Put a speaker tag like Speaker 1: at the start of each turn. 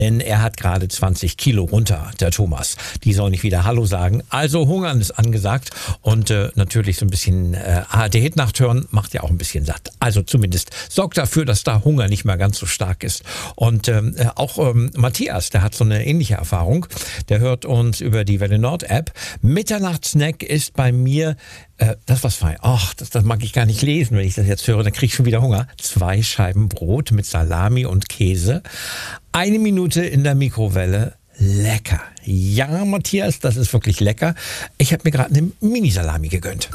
Speaker 1: Denn er hat gerade 20 Kilo runter, der Thomas. Die soll nicht wieder Hallo sagen. Also Hungern ist angesagt und natürlich so ein bisschen ARD-Hit-Nacht hören macht ja auch ein bisschen satt. Also zumindest sorgt dafür, dass da Hunger nicht mehr ganz so stark ist. Und auch Matthias, der hat so eine ähnliche Erfahrung. Der hört uns über die Welle Nord App. Mitternachtssnack ist bei mir das was fein. Ach, das mag ich gar nicht lesen, wenn ich das jetzt höre. Dann kriege ich schon wieder Hunger. 2 Scheiben Brot mit Salami und Käse. 1 Minute in der Mikrowelle. Lecker. Ja, Matthias, das ist wirklich lecker. Ich habe mir gerade eine Mini-Salami gegönnt.